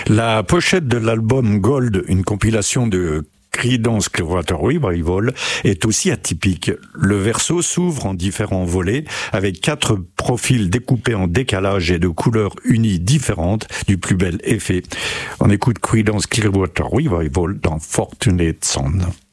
La pochette de l'album Gold, une compilation de Creedence Clearwater Revival, est aussi atypique. Le verso s'ouvre en différents volets avec 4 profils découpés en décalage et de couleurs unies différentes du plus bel effet. On écoute Creedence Clearwater Revival dans Fortunate Son.